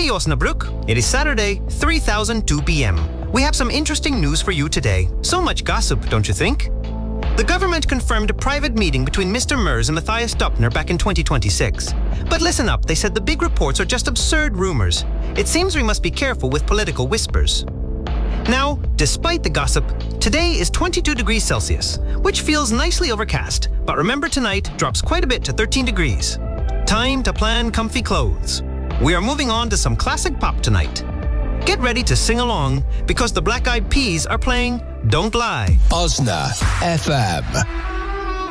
Hej Osnabrück! It is Saturday, 3002 p.m. We have some interesting news for you today. So much gossip, don't you think? The government confirmed a private meeting between Mr. Merz and Matthias Döpfner back in 2026. But listen up, they said the big reports are just absurd rumors. It seems we must be careful with political whispers. Now, despite the gossip, today is 22 degrees Celsius, which feels nicely overcast, but remember tonight drops quite a bit to 13 degrees. Time to plan comfy clothes. We are moving on to some classic pop tonight. Get ready to sing along because the Black Eyed Peas are playing Don't Lie. Osna FM.